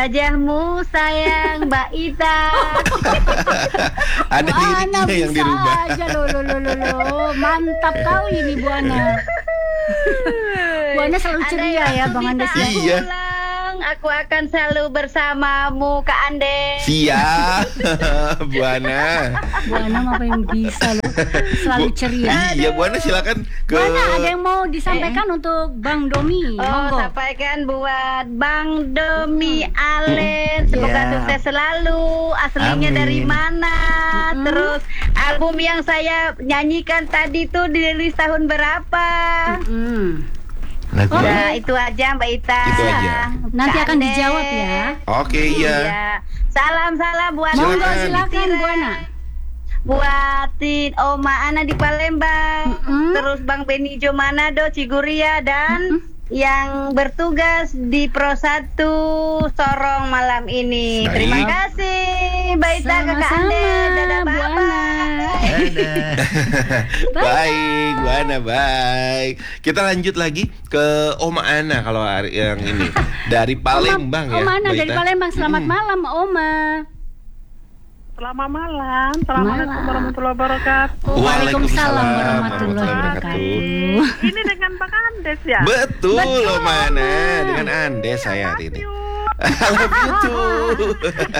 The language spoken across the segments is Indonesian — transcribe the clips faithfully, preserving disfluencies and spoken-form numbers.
Wajahmu sayang Mbak Ita. Ada Bu Ana liriknya yang bisa dirubah. aja lo, lo, lo, lo, lo. Mantap kau ini Bu Ana. Bu Ana selalu ceria ya Bang Andes ya. Iya. Pulang, aku akan selalu bersamamu Kak Andes. Siap. Bu Ana. Bu Ana mah apa yang bisa lo. Selalu Bu- ceria. Iya, Bu Ana silakan ke Bu Ana ada yang mau disampaikan untuk Bang Domi. Oh, Monggo. sampaikan buat Bang Domi Alen. Semoga Ya. sukses selalu. Aslinya Amin. dari mana? Mm-mm. Terus album yang saya nyanyikan tadi tuh dirilis tahun berapa? Hmm. Lagu Oh. Nah, itu aja Mbak Ita. Itu aja. Nanti Kak akan Andes. dijawab ya. Oke, iya. Salam-salam buat Monggo Silakan. silakan Bu Ana. Buatin Oma Ana di Palembang. Mm-mm. Terus Bang Benijo Manado Ciguria dan yang bertugas di Pro satu Sorong malam ini. Baik. Terima kasih Mbak Ita, Kakak Sama-sama, Ande. Dadah, Bu Ana. bye-bye. Dadah. Baik, Bu Ana, baik. Kita lanjut lagi ke Oma Ana kalau hari yang ini dari Palembang Oma, ya. Oma Ana Mbak dari Ita. Palembang. Selamat Mm-mm. malam Oma. Selamat malam. Assalamualaikum Malam. warahmatullahi wabarakatuh. Waalaikumsalam warahmatullahi wabarakatuh. Ini dengan Bang Andes ya? Betul, Betul, Oma Ana. Oma. Dengan Andes saya hari ini. Yuk. I love you too.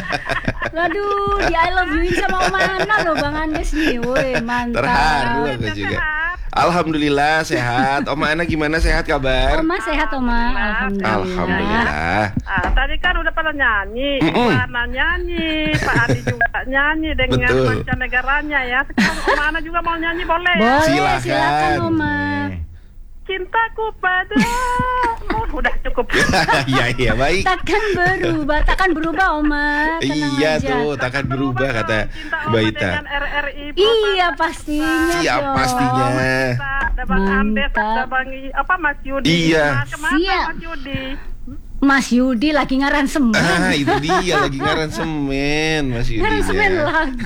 Aduh, di I love you sama Oma Ana loh Bang Andes nih. Woi, mantap. Terharu aku Udah juga. sehat? Alhamdulillah sehat. Oma Ana gimana, sehat kabar? Oma sehat Oma. Alhamdulillah. Alhamdulillah. Ah, tadi kan udah pada nyanyi, Mm-mm. Ibu Ana nyanyi, Pak Adi juga nyanyi dengan Betul. mancanegaranya ya. Sekarang Oma Ana juga mau nyanyi boleh? Boleh, Silakan. silakan Oma. Cintaku padamu. Udah cukup. Iya, iya, baik. Takkan berubah, takkan berubah Oma. Tenang Iya aja. tuh, takkan berubah kata Cinta Mbak Oma Ita. dengan R R I. Iya pastinya Siap dong. pastinya. Ada Bang Andes, Mantap. ada Bang I- apa Mas Yudi. Iya. Nah, kemana Siap. Mas Yudi? Mas Yudi lagi ngaransemen. Ah, itu dia lagi ngaransemen Mas Yudi. Ngaransemen ya. lagu.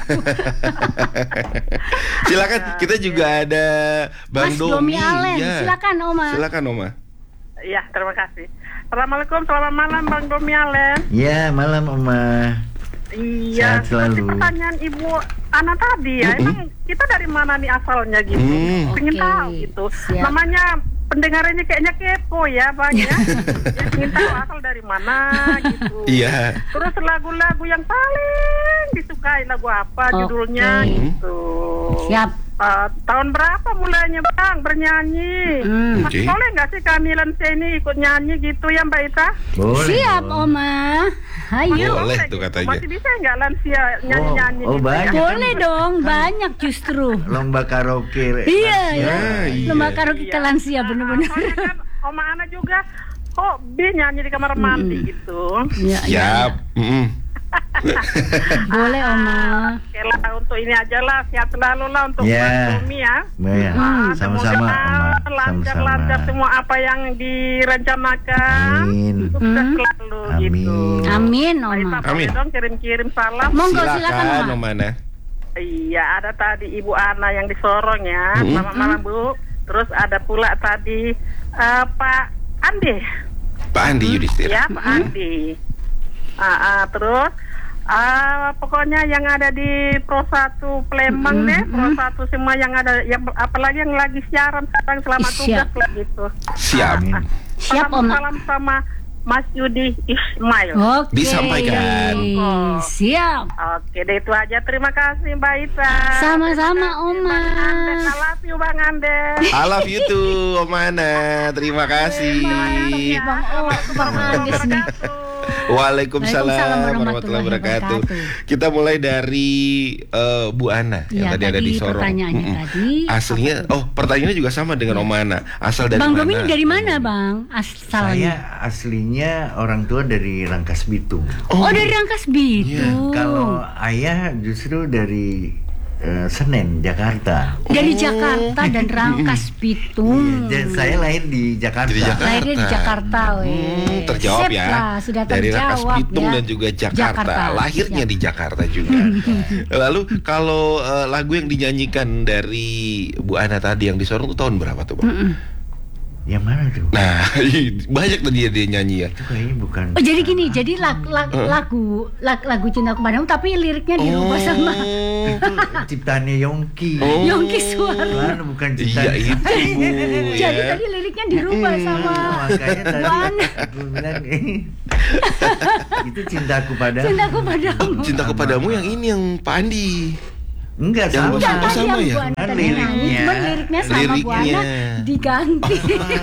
Silakan, kita juga ada Bang Mas Domi Domi. Alen. Ya. Silakan Oma. Silakan Oma. Iya, terima kasih. Assalamualaikum, selamat malam Bang Domi Alen. Ya, malam Oma. Iya, Sehat selalu. seperti pertanyaan Ibu Ana tadi ya, Mm-mm. emang kita dari mana nih asalnya gitu? Hmm. Pengen Oke, tahu gitu. siap. Namanya pendengar ini kayaknya kepo ya Bang ya. Ya, pengen tahu asal dari mana gitu. Iya. Terus lagu-lagu yang paling disukai lagu apa Oke. judulnya gitu. Siap. Uh, tahun berapa mulainya Bang bernyanyi? Hmm. Oke. Boleh nggak sih kami Lansia ini ikut nyanyi gitu ya Mbak Ita? Boleh. Siap dong. Oma. Ayo. Boleh Boleh tuh gitu. katanya. Masih bisa nggak Lansia nyanyi-nyanyi Oh, oh, gitu banyak. ya? Boleh dong, banyak justru. Lomba karaoke. Iya, lansia. ya. iya. Lomba karaoke ke lansia bener-bener. Soalnya kan Oma Ana juga hobi nyanyi di kamar mandi gitu. Iya, iya. Siap. Mm-mm. Boleh Oma. Oke lah untuk ini aja lah, sehat selalu lah untuk Ya. Mas Domi ya. Ya, Hmm. sama-sama Oma. lancar-lancar Sama-sama. semua apa yang direncanakan. Amin. Sukses Hmm. selalu Amin. gitu. Amin Mbak Ita, Oma. boleh Amin. dong kirim-kirim salam. Monggo silakan Silakan Oma. Oma Ana. Iya, ada tadi Ibu Ana yang di Sorong ya. Mm-mm. Selamat malam Bu. Terus ada pula tadi eh, Pak Andi. Pak Andi Yudhistira. Ya, Pak Andi. Ah, ah, terus ah, pokoknya yang ada di Pro satu Palembang deh, Pro satu semua yang ada, yang apalagi yang lagi siaran sekarang selamat Ih, tugas siap. lah gitu. Siap. Amin. Siap salam, Oma. salam sama Mas Yudi Ismail. Oke. Disampaikan. Siap. Oke, deh itu aja. Terima kasih Mbak Ita. Sama-sama, Terima kasih, Oma. Bang Andes. I love you Bang Andes. I love you too, Oma Ana. Terima kasih. Bang O, Bang Andes nih. Waalaikumsalam Waalaikumsalam warahmatullahi wabarakatuh. wabarakatuh. Kita mulai dari eh, Bu Ana yang Iya, tadi ada tadi di Sorong. pertanyaannya Mm-mm. tadi. Aslinya, oh pertanyaannya juga sama dengan Oma Ana. Asal dari Bang mana? Domi ini dari mana Bang? Asalnya. Saya aslinya orang tua dari Rangkas Bitung. Oh, dari Rangkas Bitung. Kalau ayah justru dari eh, Senen, Jakarta. Dari Jakarta dan Rangkas Bitung. Iya, dan saya lahir di Jakarta. Di Jakarta. Lahirnya di Jakarta, weh. Hmm, terjawab Sip ya. lah, sudah Dari Rangkas terjawab Bitung ya. dan juga Jakarta. Jakarta. Lahirnya Siap. di Jakarta juga. Lalu kalau eh, lagu yang dinyanyikan dari Bu Ana tadi yang di Sorong itu tahun berapa tuh, Bang? Mm-mm. Yang mana tuh? Nah, banyak tadi ya dia nyanyi ya. Itu kayaknya bukan. Oh jadi gini, jadi lag, lag, Uh. lagu lag, lagu Cintaku Padamu tapi liriknya dirubah sama Itu ciptaannya Yongki. Oh. Yongki Suara. Mana bukan Iya ciptaan. itu Bu. Jadi ya. tadi liriknya dirubah sama Oh, makanya tadi Buana. aku bilang eh, itu cintaku padamu. Cintaku Padamu. Cintaku padamu yang ini yang Pak Andi. Enggak Yang sama. Oh, Enggak, tadi sama yang ya? Buana Kan tadi nyanyi, liriknya. cuman liriknya sama Liriknya. Buana diganti.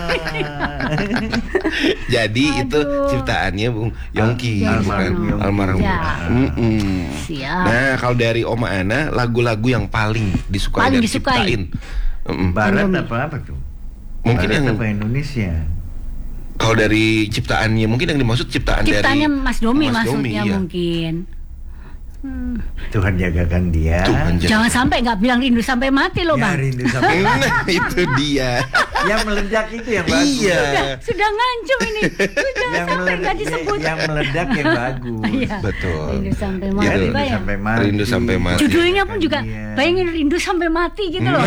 Jadi itu Aduh. ciptaannya Bung Yongki, Almarhum bukan? Yongki. Almarhum. Ya. Mm-mm. Siap. Nah, kalau dari Oma Ana, lagu-lagu yang paling disukai Paling dan disukai. ciptain. Mm-mm. Barat Indomie. apa apa tuh? Mungkin Barat yang apa Indonesia? kalau dari ciptaannya, mungkin yang dimaksud ciptaan Ciptanya dari Mas Domi Mas Domi, maksudnya iya. mungkin. Hmm. Tuhan jagakan dia. Tuhan jaga. Jangan sampai nggak bilang rindu sampai mati loh Ya, bang. rindu sampai Nah, itu dia. yang meledak itu yang bagus. Iya. Sudah, sudah ngancem ini. Sudah Yang sampai meledak, nggak disebut. yang meledak yang bagus. Iya. Betul. Rindu sampai Iya, mati, rindu bayang. sampai mati. Rindu sampai mati. Judulnya pun juga Iya. bayangin rindu sampai mati gitu loh.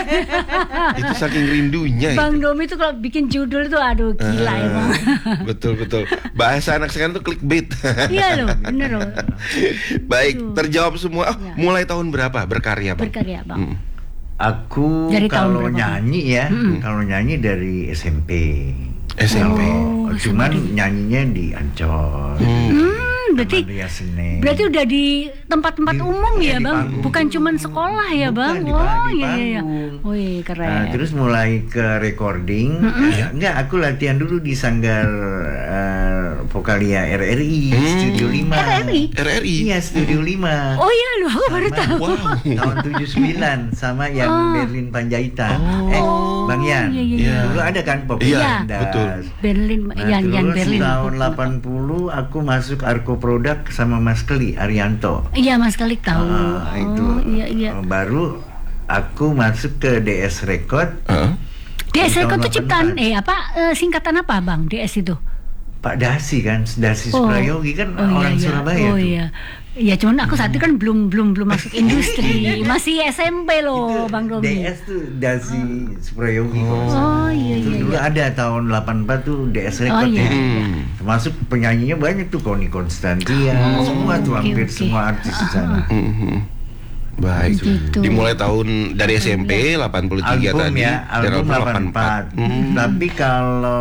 Itu saking rindunya Bang itu. Domi itu kalau bikin judul itu aduh gila Ah, emang. Betul betul. Bahasa anak sekarang tuh clickbait. Iya loh, bener loh. Baik, Aduh. terjawab semua. Oh, Ya. mulai tahun berapa berkarya, Bang? Berkarya bang. Mm. Aku Dari tahun kalau berapa? nyanyi ya, Mm-mm. kalau nyanyi dari S M P. S M P. Oh, Cuman S M P. nyanyinya di Ancol. Hmm. Hmm, berarti Taman Ria Senen. berarti udah di tempat-tempat Di- umum iya, ya di bang, panggung. bukan cuman sekolah ya Bukan, bang. di Oh pa- di iya iya iya. panggung. Wih keren. Nah, terus mulai ke recording. Eh, enggak, aku latihan dulu di Sanggar eh, Vokalia R R I Hmm. Studio lima. R R I? R R I. Iya, Studio lima. Oh iya loh, aku baru Sama- tahu. Wow. Tahun tujuh puluh sembilan sama yang Oh. Berlin Panjaitan. Oh. Eh, Bang Yan. Iya, iya, iya. Dulu ada kan Pop Iya, Landas. betul. Berlin, Nah, Yan Yan terus Berlin. tahun delapan puluh aku masuk Arko Produk sama Mas Keli Arianto. Iya Mas Kalik tahu. Ah, itu. Oh, iya iya. Eh, Baru aku masuk ke D S Record. Heeh. D S tahun Record itu ciptaan delapan puluh empat. eh apa eh, singkatan apa bang D S itu? Pak Dasi kan, Dasi Oh. Suprayogi kan Oh, iya, orang iya. Surabaya Oh tuh. iya. Iya cuman aku saat itu kan belum belum belum masuk industri, masih S M P loh Itu Bang Domi. D S tuh Dasi Suprayogi. kalau nggak salah. Oh iya Itu iya. dulu iya. ada tahun delapan puluh empat tuh D S Record Oh, iya. ya. Hmm. Termasuk penyanyinya banyak tuh Connie Constantia, Oh, semua tuh oke, hampir oke. semua artis di sana. Mhm. Baik. Gitu. Dimulai tahun dari S M P delapan puluh tiga Album tadi. ya, dan album delapan puluh empat. Hmm. Tapi kalau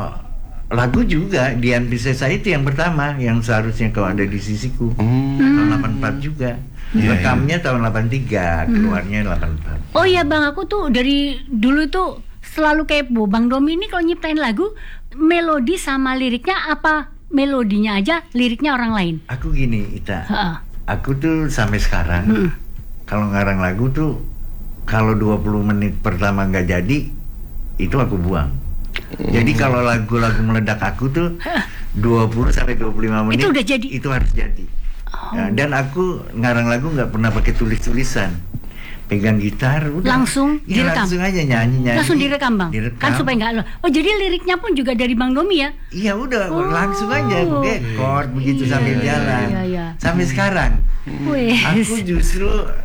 lagu juga Dian Piscesa itu yang pertama yang seharusnya kau ada di sisiku. Hmm. Tahun delapan puluh empat juga. Iya, Rekamnya tahun delapan puluh tiga, keluarnya delapan puluh empat. Oh iya Bang, aku tuh dari dulu tuh selalu kepo. Bang Domi ini kalau nyiptain lagu, melodi sama liriknya apa melodinya aja, liriknya orang lain? Aku gini, Ita. Heeh. Aku tuh sampai sekarang Hmm. kalau ngarang lagu tuh kalau dua puluh menit pertama nggak jadi itu aku buang. Jadi kalau lagu-lagu meledak aku tuh dua puluh sampai dua puluh lima menit Itu udah jadi? Itu harus jadi. Oh. Nah, dan aku ngarang lagu nggak pernah pakai tulis-tulisan. Pegang gitar udah. Langsung Iya, direkam? langsung aja nyanyi-nyanyi. Langsung direkam Bang? Direkam. Kan supaya nggak lo. Oh jadi liriknya pun juga dari Bang Domi ya? Iya udah Oh. langsung aja dekor begitu Iya, sambil iya, jalan. iya, iya. Sampai sekarang. Wes. Aku justru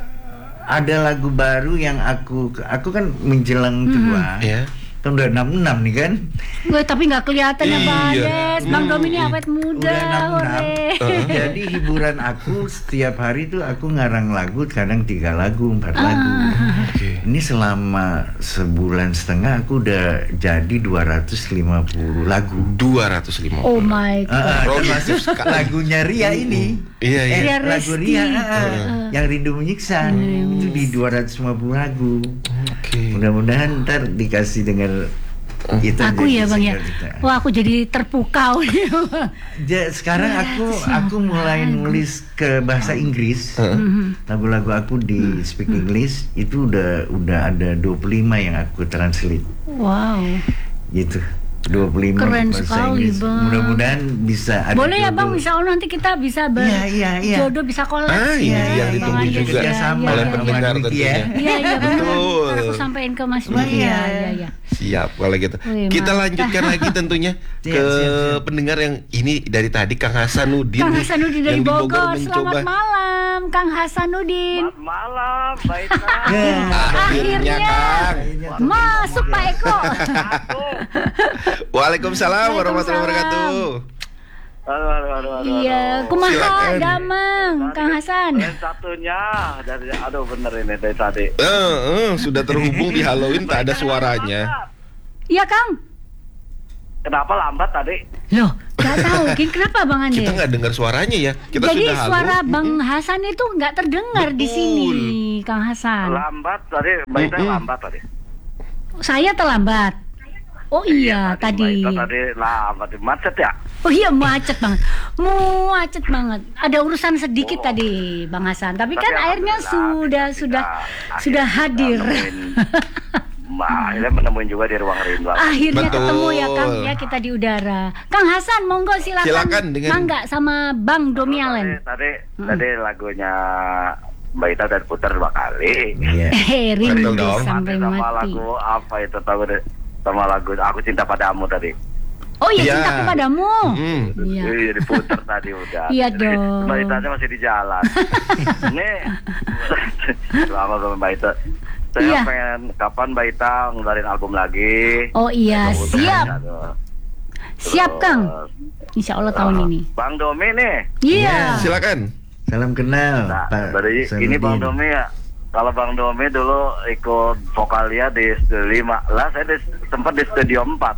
ada lagu baru yang aku aku kan menjelang tua. Ya. Kan udah enam puluh enam nih kan. Gue tapi nggak kelihatan ya Bang Iya. Des. Bang Domi ini awet muda. Udah enam puluh enam. Ore. Jadi hiburan aku setiap hari tuh aku ngarang lagu, kadang tiga lagu, empat lagu. Oke. Ini selama sebulan setengah aku udah jadi dua ratus lima puluh lagu. dua ratus lima Oh puluh. my god. Ah, ah, Progresif termasuk sekali. lagunya Ria ini. Iya, iya. Eh, Ria lagu Resti. Ria ah, ah, Uh. yang Rindu Menyiksa itu di dua ratus lima puluh lagu. Oke. Mudah-mudahan ntar dikasih dengar itu. Aku jadi ya Bang ya. single kita. Wah aku jadi terpukau. Ja- sekarang aku aku mulai nulis ke bahasa Inggris. Mhm. Lagu-lagu aku di speak English itu udah udah ada dua puluh lima yang aku translate Wow. gitu. dua puluh lima Keren bahasa sekali, Inggris. Bang. Mudah-mudahan bisa ada Boleh ya Bang, jodoh. insya Allah nanti kita bisa Iya, iya, iya. berjodoh, bisa kolab. Ah, ini Iya, yang iya, ditunggu iya, juga iya, sama, oleh iya, pendengar iya. tentunya. Iya, iya benar. Betul. Ntar aku sampein ke Mas Oh, Dudi. iya. Iya, iya, iya. Siap kalau gitu. Wih, Kita mantap. lanjutkan lagi tentunya Siap, ke siap, siap. pendengar yang ini dari tadi Kang Hasanuddin. Kang nih, Hasanuddin dari yang di Bogor. mencoba. Selamat malam, Kang Hasanuddin. Selamat malam, baik. Ya. Akhirnya Kang. Masuk Pak Eko. Waalaikumsalam warahmatullahi wabarakatuh. Aduh, aduh, aduh, aduh, Iya, aduh. kumaha Silakan. damang, Kang Hasan. Yang satunya dari, aduh bener ini dari tadi. Eh, eh, sudah terhubung di Halloween tak ada suaranya. Iya Kang. Kenapa lambat tadi? Loh, nggak tahu. Gini, kenapa Bang Ande? Kita nggak dengar suaranya ya. Kita Jadi sudah halo. suara Bang Hasan itu nggak terdengar di Betul. sini, Kang Hasan. Lambat tadi, Mbak Ita Mm-mm. lambat tadi. Saya terlambat. Oh iya, tadi. Mbak Ita tadi lambat, macet ya? Oh iya macet banget, macet banget. Ada urusan sedikit Oh. tadi, Bang Hasan. Tapi, Tapi kan akhirnya alhamdulillah, sudah kita- sudah sudah akhirnya kita hadir. nemuin- Mbak, akhirnya menemuin juga di ruang rindu. Akhirnya Betul. ketemu ya Kang, ya kita di udara. Kang Hasan, monggo silakan. Silakan dengan- Mangga sama Bang Domi Tadi, Allen. tadi, Mm. tadi lagunya Mbak Ita dan putar dua kali. Iya. Eh, rindu Betul dong. sampai sama mati. lagu apa itu tahu deh? Sama lagu Aku Cinta Padamu tadi. Oh iya, Iya. cinta kepadamu. Hmm. Iya. Iya, diputar tadi udah. Iya Jadi, dong. Mbak Itanya masih di jalan. Ini selama sama Mbak Ita. Saya Iya. pengen kapan Mbak Ita ngeluarin album lagi. Oh iya, Mudah-mudahan siap. ada. Siap Kang. Terus, Insya Allah tahun ah, ini. Bang Domi nih. Iya. Silakan. Salam kenal, Nah, Pak. dari ini Sanudin. Bang Domi ya. Kalau Bang Domi dulu ikut vokalia di Studio lima. Lah saya di, sempat di Studio empat.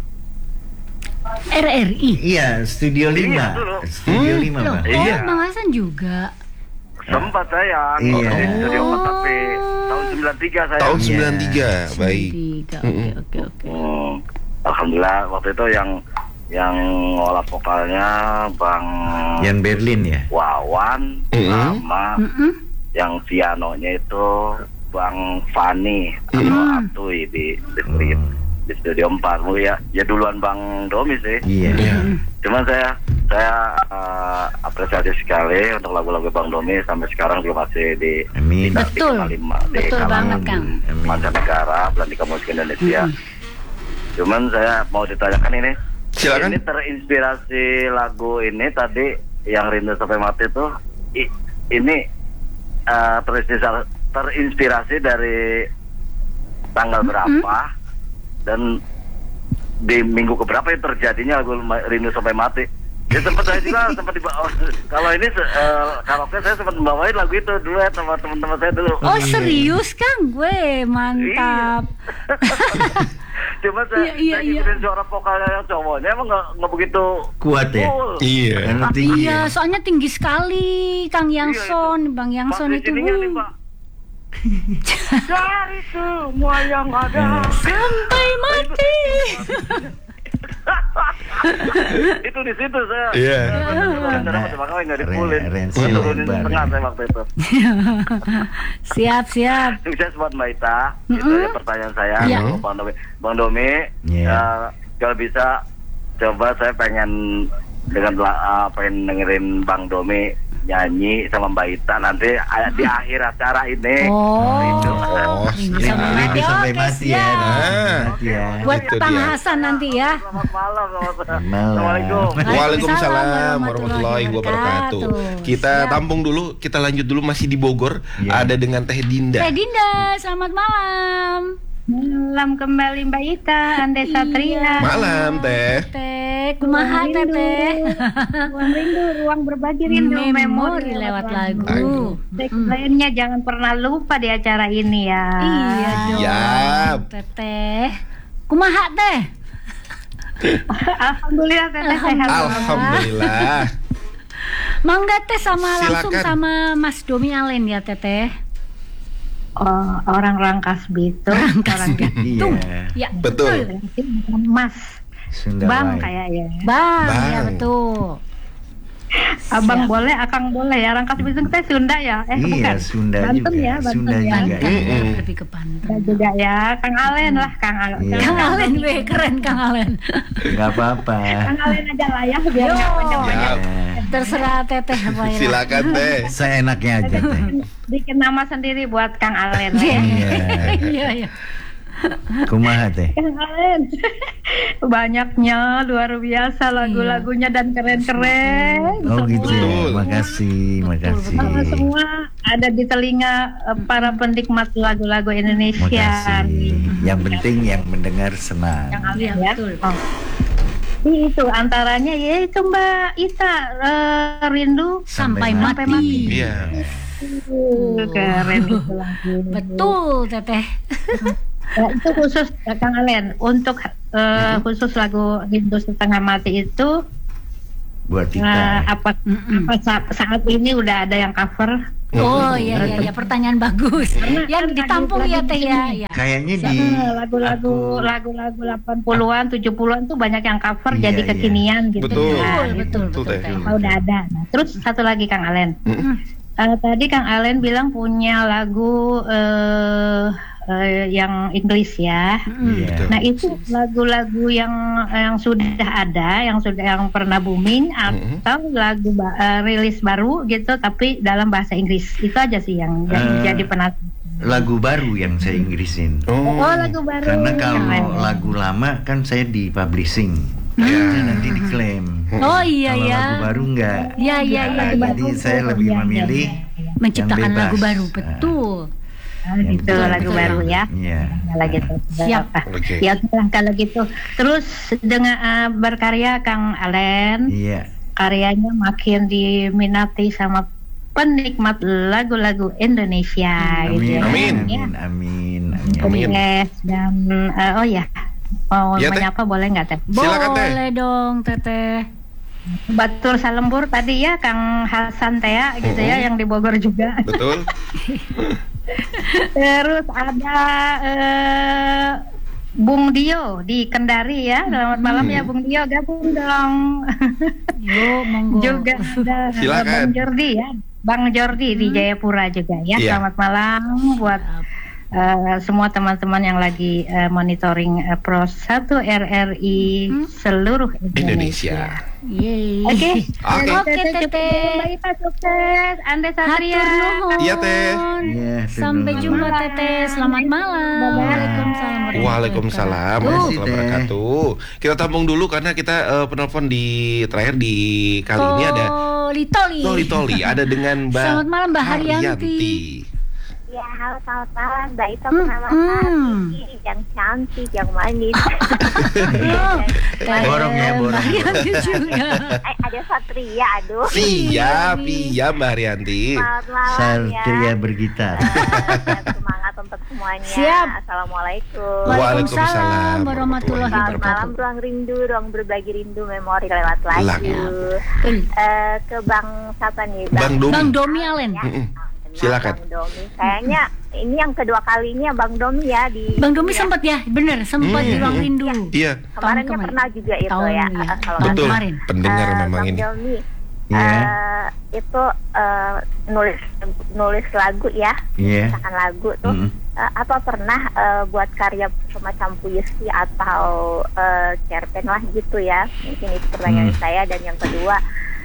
R R I. Iya, Studio Iya, lima. dulu. Studio Hmm. lima, Loh, Bang. oh Iya. Bang Hasan juga. Sempat saya Iya. di Studio empat tapi tahun sembilan tiga saya. Tahun Iya. sembilan tiga. Baik. Tiga. Oke, Mm-mm. oke, oke. Hmm, Alhamdulillah waktu itu yang yang ngolah vokalnya Bang Yan Berlin ya. Wawan Mm-mm. sama Mm-mm. yang pianonya itu Bang Fani atau Mm. Atui di di, di, Hmm. di Studio empat. Mungkin ya, ya duluan Bang Domi sih. Iya. Iya. Cuman saya saya eh, apresiasi sekali untuk lagu-lagu Bang Domi sampai sekarang juga masih di Amin. di Betul. lima di Betul kalangan banget, Kang. Amin. mancanegara, Belantika Musik Indonesia. Mm. Cuman saya mau ditanyakan ini. Silakan. Ini terinspirasi lagu ini tadi yang Rindu Sampai Mati itu i- ini eh, terinspirasi, terinspirasi dari tanggal berapa dan di minggu keberapa yang terjadinya lagu Rindu Sampai Mati. Ya sempat saya juga sempat dibawa. Kalau ini uh, karaoke saya sempat membawain lagu itu dulu ya sama teman-teman saya dulu. Oh serius Kang, gue mantap. Cuma saya, Iya, iya, saya iya. ngikutin suara vokalnya yang cowoknya emang nggak nggak begitu Kuat ya. full. Iya. Karena tinggi. Iya, ya. soalnya tinggi sekali Kang Yangson, Bang Pas Yangson di itu. sininya nih, uh, Pak. Dari semua yang ada. Sampai mati. Itu di situ saya. Iya. Cara makanya nggak Ren- dipulin. Rensi Turunin lebar, setengah ya. saya waktu itu. Siap, siap. Sukses buat Mbak Ita. Itu Mm-mm. ya pertanyaan saya. Iya. untuk Bang Domi. Bang Domi, Iya. eh, kalau bisa coba saya pengen dengan uh, pengen dengerin Bang Domi nyanyi sama Mbak Ita nanti uh, di akhir acara ini. Oh, Rindu. Oh, Rindu siap. sampai mati. Rindu sampai Oke, mati ya. siap. Ah. Mati ya. Buat Itu Bang dia. Hasan nanti ya. Selamat malam. Selamat Malam. Assalamualaikum. Waalaikumsalam warahmatullahi wabarakatuh. Kita Siap. tampung dulu, kita lanjut dulu masih di Bogor. Iya. Ada dengan Teh Dinda. Teh Dinda, selamat malam. Malam kembali Mbak Ita, Ande Satria. Malam Teh. Teh, kumaha Teh Teh? Ruang rindu, ruang berbagi rindu, Memori lewat lagu. Lagu. Teks lainnya jangan pernah lupa di acara ini ya. Iya dong. Siap. Teh Teh. Kumaha Teh? Alhamdulillah teteh sehat. Alhamdulillah. Mangga Teh sama langsung Silakan. sama Mas Domi Allen ya Teh Teh. Oh, orang Rangkas Bitung, orang Bitung. Iya. Ya, Betul. Mas Sunda Bang White. kayaknya. Bang, Bang. ya betul. Abang Siap. boleh, Akang boleh ya. Rangkas Bitung teh Sunda ya? Eh Iya, bukan. Sunda Banten juga. ya, Banten Sunda ya. juga. Banten, Mm-mm. lebih ke Banten. Ya juga ya. Kang Alen lah, Kang Alen. Iya. Kang Alen, weh, keren Kang Alen. Nggak apa-apa. Kang Alen aja lah ya, biar nggak panjang-panjang. Siap. Terserah Teteh apa ya. Silakan teh. Seenaknya aja teh. Bikin nama sendiri buat Kang Alen. Iya, Iya. iya, iya. Kumaha teh? Kang Alen. Banyaknya, luar biasa lagu-lagunya dan keren-keren. Oh gitu. Betul. Makasih, makasih. Semua, semua ada di telinga eh, para penikmat lagu-lagu Indonesia. Makasih. Yang penting yang mendengar senang. Kang Alen Iya, ya. betul. Oh. Itu antaranya ya itu Mbak Ita eh, Rindu Sampai Sampai mati. mati. Iya. Uh, keren itu lagu. Betul Teteh. Ya, itu khusus eh, Kang Alen untuk eh, khusus lagu Rindu Setengah Mati itu Buat eh, kita. apa, Mm-mm. apa sa- saat ini udah ada yang cover. Oh iya iya ya, pertanyaan bagus. Yang ditampung ya Teh ya. ya. Kayaknya di Eh, lagu-lagu aku- lagu-lagu delapan puluhan, tujuh puluhan tuh banyak yang cover Iya, jadi iya. kekinian gitu. Betul. kan. Betul, betul, Teh. Teh. Oh, udah ada. Nah, terus satu lagi Kang Alen. Mm-mm. Eh, tadi Kang Alen bilang punya lagu eh, eh, yang Inggris ya. Mm. Iya. Nah itu lagu-lagu yang yang sudah ada, yang sudah yang pernah booming Mm-hmm. atau lagu ba- eh, rilis baru gitu, tapi dalam bahasa Inggris itu aja sih yang yang Eh, jadi penasaran. lagu baru yang saya Inggrisin. Oh. Oh lagu baru. Karena kalau Keren. lagu lama kan saya di publishing. Ya. Jadi nanti diklaim. Oh iya Kalau ya. lagu baru enggak. Iya iya iya. Nah, iya. jadi saya lebih Iya, memilih iya, iya. Menciptakan yang bebas. lagu baru, Nah. betul. Ah, yang gitu betul, lagu betul. baru ya. Iya. Kalau gitu. Siap. Ah, Oke. Ya sudah kalau gitu. Terus dengan eh, berkarya Kang Alen, Iya. karyanya makin diminati sama penikmat lagu-lagu Indonesia gitu ya. Amin. Amin. Amin. Amin. Amin. Yes, dan eh, oh ya, mau Iya, Teh. menyapa boleh nggak Teh? Silakan, Teh. Boleh dong Teteh. Batur Salembur tadi ya Kang Hasan Teh ya, gitu ya, Mm-mm. yang di Bogor juga. Betul. Terus ada eh, Bung Dio di Kendari ya. Selamat malam ya Bung Dio, gabung dong. Yo monggo. Juga ada Silakan. Bang Jordi ya. Bang Jordi di Jayapura juga ya. Iya. Selamat malam buat eh, semua teman-teman yang lagi eh, monitoring eh, Pro satu R R I seluruh Indonesia. Indonesia. Yeay. Oke. Oke. Oke, Teteh. Mbak Ita sukses. Ande Satria. Hatur nuhun. Iya, Teh. Iya, Sampai Teh. jumpa Teteh. Selamat malam. Bye-bye. Waalaikumsalam. Waalaikumsalam Terima kasih, warahmatullahi wabarakatuh. Kita tampung dulu karena kita eh, penelpon di terakhir di kali ini ada Toli Toli. Toli Toli ada dengan Mbak Selamat malam, Mbak Haryanti. Ya, halo selamat malam, Mbak Ita Hmm, Purnama hmm. Sari, yang cantik, yang manis. Oh, Teh. Borong ya, borong. Mbak Haryanti juga. Eh, ada Satria, aduh. Siap, iya Mbak Haryanti. Selamat malam ya. Satria bergitar. Eh, semangat untuk semuanya. Siap. Assalamualaikum. Waalaikumsalam warahmatullahi Selamat malam, wabarakatuh. ruang rindu, ruang berbagi rindu, memori lewat lagu. Lagu. Betul. Eh, ke Bang siapa nih? Bang Domi. Bang Domi Alen. Ya. Mm-mm. Kenal Silakan. Bang Domi. Kayaknya ini yang kedua kalinya Bang Domi ya di. Bang Domi ya. sempat ya, bener sempat Hmm, di ruang hmm. rindu. Iya, Kemarinnya Tahun pernah juga itu Tahun, ya. iya. eh, kalau Tahun betul. kemarin. Pendengar Eh, memang Bang ini. Domi, Iya. eh, itu eh, nulis nulis lagu ya, Iya. misalkan lagu tuh Mm. eh, apa pernah eh, buat karya semacam puisi atau eh, cerpen lah gitu ya, mungkin itu pertanyaan Hmm. saya. Dan yang kedua,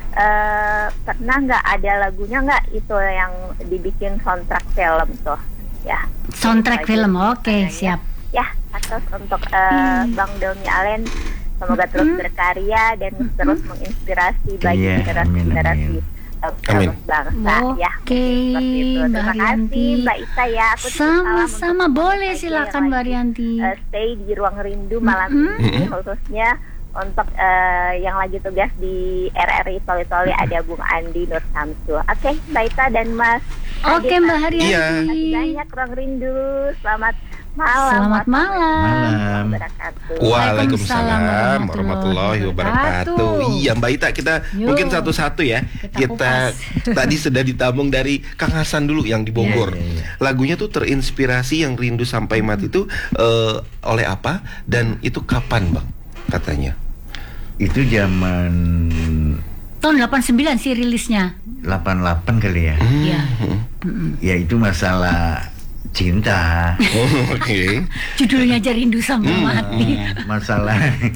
eh, pernah nggak ada lagunya nggak itu yang dibikin soundtrack film tuh ya? Soundtrack Itu film, aja oke pertanyaannya. siap. Ya, terus untuk eh, Hmm. Bang Domi Alen, semoga terus berkarya dan terus menginspirasi bagi Iya, generasi-generasi amin, eh, Amin. penerus bangsa ya. Oke, Seperti itu. Mbak Terima Haryanti. kasih Mbak Ita ya. Aku titip salam Sama-sama, untuk boleh semuanya silakan yang Mbak lagi, Haryanti. eh, stay di ruang rindu malam Mm-mm. ini, khususnya untuk eh, yang lagi tugas di R R I Toli Toli ada Bung Andi Nur Samsu. Oke, Mbak Ita dan Mas Oke Adit, Mbak Mas. Haryanti. Iya. Terima kasih banyak ruang rindu. Selamat malam. Selamat malam. Malam. Wabarakatuh. Waalaikumsalam warahmatullahi warahmatullahi wabarakatuh. wabarakatuh. Iya Mbak Ita, kita Yuk. mungkin satu-satu ya. Kita Kita, kupas. tadi sudah ditampung dari Kang Hasan dulu yang di Bogor. Iya, iya, iya. Lagunya tuh terinspirasi yang Rindu Sampai Mati itu eh, oleh apa dan itu kapan Bang katanya? Itu zaman Tahun delapan puluh sembilan sih rilisnya. delapan puluh delapan kali ya. Iya. Ya itu masalah cinta. Oh, oke. Judulnya aja Rindu Sampai Mati. Masalah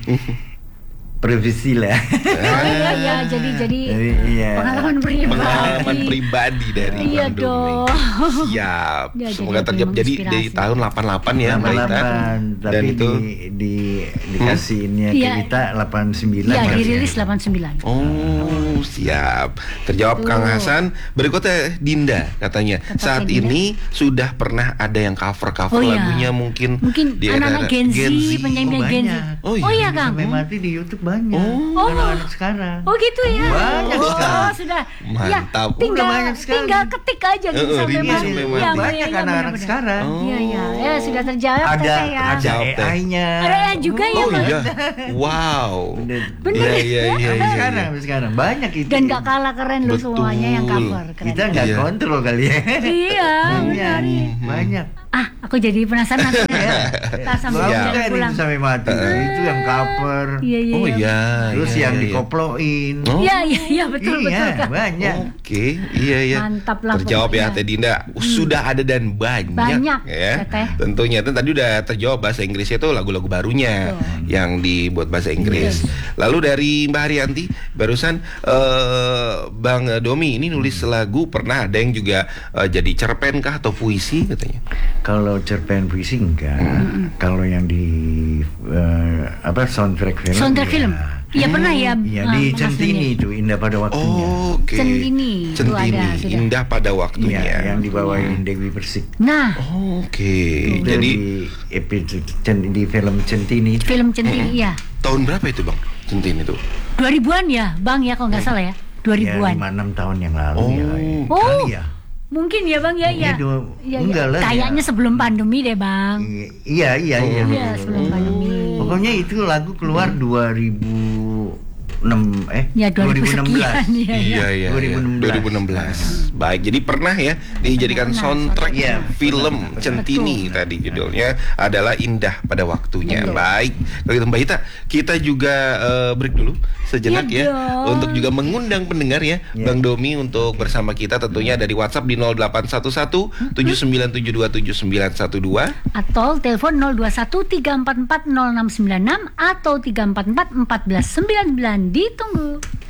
privasi lah. Oh iya iya, jadi jadi Jadi, iya. pengalaman pribadi. Pengalaman pribadi dari Iya Bang Domi. dong. Siap. Ya, Semoga jadi terjawab. Jadi menginspirasi. dari tahun delapan puluh delapan ya, Mbak Ita. delapan puluh delapan, Dan tapi itu di, di dikasihnya Iya. ke kita delapan puluh sembilan. Iya, Mas. dirilis delapan puluh sembilan. Oh, siap. Terjawab Kang Tuh. Hasan. Berikutnya Dinda katanya. Kata Saat Dinda. ini sudah pernah ada yang cover-cover Oh, iya. lagunya mungkin Mungkin di anak-anak era Gen Z, penyanyi Oh, Gen Z. banyak. Oh, iya. Oh iya, Kang. Sampai mati di YouTube banyak. Oh. Anak-anak sekarang. Oh gitu ya. Banyak oh, sekali. sudah. Mantap. Ya, Udah tinggal banyak sekali. tinggal ketik aja gitu Eh, eh, sampai Rindu mati. sampai Iya, mati. iya, Banyak iya, anak-anak benar-benar. sekarang. Oh. Iya iya, ya sudah terjawab Ada Teteh ya. ada Jawab, Teh. A I-nya. Ada A I juga ya, Oh Bang? iya. Wow. Bener. Bener Iya, ya? iya, iya, Sampai iya. sekarang, sampai sekarang banyak itu. Dan gak kalah keren loh Betul. semuanya yang cover. Keren. Kita nggak Iya. kontrol kali ya. Iya, benar. Banyak, banyak. Ah, aku jadi penasaran nanti. Tak sambil Bagus jalan kan pulang. itu sampai mati. Itu yang cover. Iya iya. Oh iya. Terus iya, yang iya, iya. dikoploin. Oh. Iya iya iya betul iya, betul Kak. banyak. Oke, iya ya. Mantap lah Terjawab ya pokoknya. Teh Dinda. Sudah ada dan banyak, Banyak, ya. Teteh. Tentunya dan tadi udah terjawab bahasa Inggrisnya itu lagu-lagu barunya yang dibuat bahasa Inggris. Lalu dari Mbak Haryanti barusan eh, Bang Domi ini nulis lagu, pernah ada yang juga eh, jadi cerpen kah atau puisi katanya? Kalau cerpen puisi enggak. Kalau yang di eh, apa soundtrack film. Soundtrack ya. film. Iya pernah ya. Iya ah, di Mas Centini Doni. itu Indah pada waktunya. Oh, oke. Centini, itu Centini, ada, sudah. indah pada waktunya. Iya, yang dibawain Dewi Persik. Nah, Oh, oke. Itu Jadi di episode Cen- di film Centini. film Centini ya. tahun berapa itu Bang? Centini itu? dua ribuan ya, Bang ya kalau nggak salah ya. dua Ya, ribuan. lima enam tahun yang lalu Oh. ya. Oh. Kali ya. Mungkin ya Bang ya ya. Iya, dua- Ya, ya. enggak lah, Kayaknya ya. sebelum pandemi deh Bang. Iya, iya, iya. Iya, sebelum pandemi. Pokoknya itu lagu keluar dua ribu enam eh Ya dua ribu enam belas. sekian ya. Iya iya. dua ribu enam belas. dua ribu enam belas. Baik, jadi pernah ya dijadikan Pernah, soundtrack Iya, film betul. Centini tadi judulnya adalah Indah pada Waktunya. Betul. Baik, kalau gitu Mbak Ita, kita juga eh, break dulu sejenak Iya ya dong. untuk juga mengundang pendengar ya Iya. Bang Domi untuk bersama kita tentunya dari WhatsApp di nol delapan satu satu tujuh sembilan tujuh dua tujuh sembilan satu dua. Atau telepon nol dua satu tiga empat empat nol enam sembilan enam atau tiga empat empat empat satu sembilan sembilan. Ditunggu.